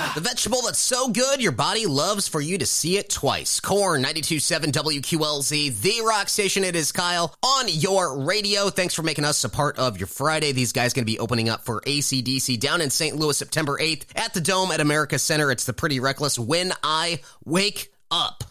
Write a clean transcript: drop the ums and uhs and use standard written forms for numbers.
The vegetable that's so good, your body loves for you to see it twice. Corn, 92.7 WQLZ, the rock station. It is Kyle on your radio. Thanks for making us a part of your Friday. These guys going to be opening up for AC/DC down in St. Louis, September 8th at the Dome at America Center. It's the Pretty Reckless When I Wake Up.